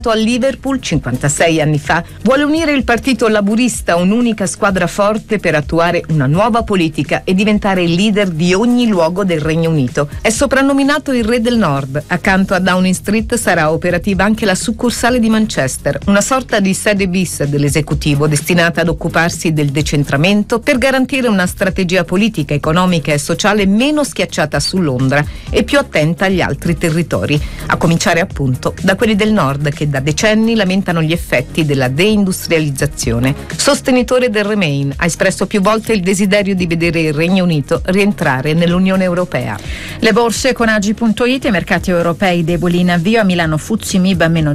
al Liverpool 56 anni fa, vuole unire il partito laburista a un'unica squadra forte per attuare una nuova politica e diventare il leader di ogni luogo del Regno Unito. È soprannominato il Re del Nord. Accanto a Downing Street sarà operativa anche la succursale di Manchester, una sorta di sede bis dell'esecutivo destinata ad occuparsi del decentramento per garantire una strategia politica, economica e sociale meno schiacciata su Londra e più attenta agli altri territori, a cominciare appunto da quelli del nord che da decenni lamentano gli effetti della deindustrializzazione. Sostenitore del Remain, ha espresso più volte il desiderio di vedere il Regno Unito rientrare nell'Unione Europea. Le borse con Agi.it, i mercati europei deboli in avvio. A Milano FTSE MIB a meno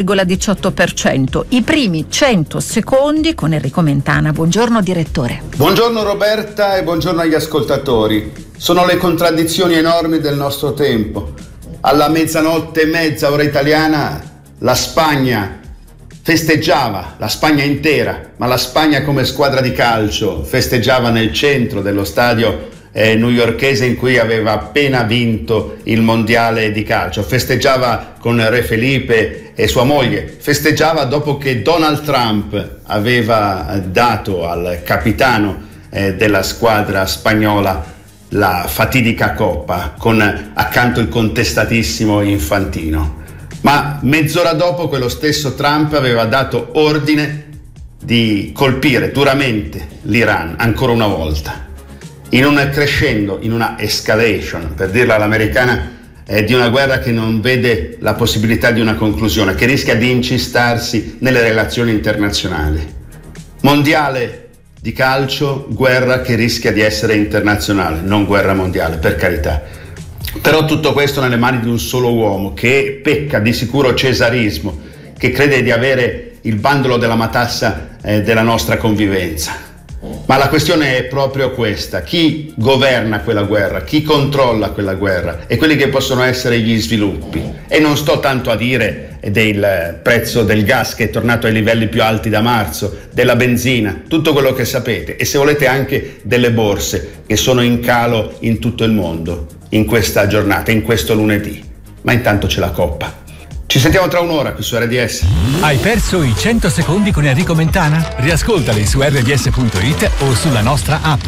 0,18%. I primi 100 secondi con Enrico Mentana. Buongiorno direttore. Buongiorno Roberta e buongiorno agli ascoltatori. Sono le contraddizioni enormi del nostro tempo. Alla mezzanotte e mezza ora italiana la Spagna festeggiava, la Spagna intera, ma la Spagna come squadra di calcio festeggiava nel centro dello stadio newyorkese in cui aveva appena vinto il mondiale di calcio. Festeggiava con Re Felipe e sua moglie, festeggiava dopo che Donald Trump aveva dato al capitano della squadra spagnola la fatidica coppa con accanto il contestatissimo Infantino. Ma mezz'ora dopo quello stesso Trump aveva dato ordine di colpire duramente l'Iran ancora una volta, in un crescendo, in una escalation, per dirla all'americana, di una guerra che non vede la possibilità di una conclusione, che rischia di incistarsi nelle relazioni internazionali. Mondiale di calcio, guerra che rischia di essere internazionale, non guerra mondiale, per carità. Però tutto questo nelle mani di un solo uomo che pecca di sicuro cesarismo, che crede di avere il bandolo della matassa della nostra convivenza. Ma la questione è proprio questa: chi governa quella guerra, chi controlla quella guerra e quelli che possono essere gli sviluppi. E non sto tanto a dire del prezzo del gas che è tornato ai livelli più alti da marzo, della benzina, tutto quello che sapete, e se volete anche delle borse che sono in calo in tutto il mondo in questa giornata, in questo lunedì. Ma intanto c'è la coppa. Ci sentiamo tra un'ora qui su RDS. Hai perso i 100 secondi con Enrico Mentana? Riascoltali su rds.it o sulla nostra app.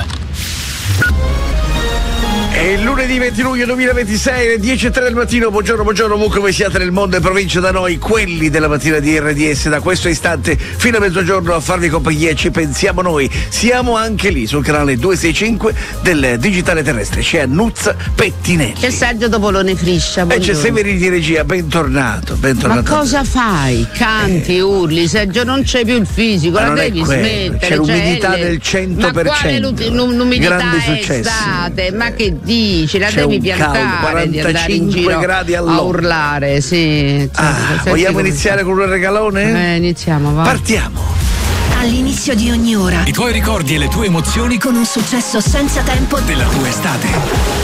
È lunedì 20 luglio 2026, alle 10:03 del mattino. Buongiorno, ovunque voi siate nel mondo e provincia da noi, quelli della mattina di RDS, da questo istante fino a mezzogiorno a farvi compagnia. Ci pensiamo noi. Siamo anche lì sul canale 265 del digitale terrestre. C'è Nuzza Pettinelli. C'è Sergio Topolone Friscia. E c'è Severini di regia. Bentornato. Ma cosa fai? Canti, urli, Sergio, non c'è più il fisico, la devi smettere. C'è l'umidità del 100%. Ma quale l'umidità grande è successo. estate? Ma che dici? La c'è devi un piantare di andare in giro gradi a urlare, sì. Vogliamo iniziare con un regalone? Iniziamo, va. Partiamo. All'inizio di ogni ora I tuoi ricordi e le tue emozioni con un successo senza tempo della tua estate.